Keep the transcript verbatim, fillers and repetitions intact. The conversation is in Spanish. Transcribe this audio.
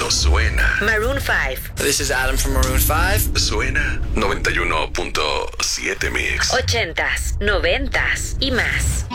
Esto suena. Maroon five. This is Adam from Maroon five. Suena noventa y uno punto siete Mix. Ochentas, noventas y más.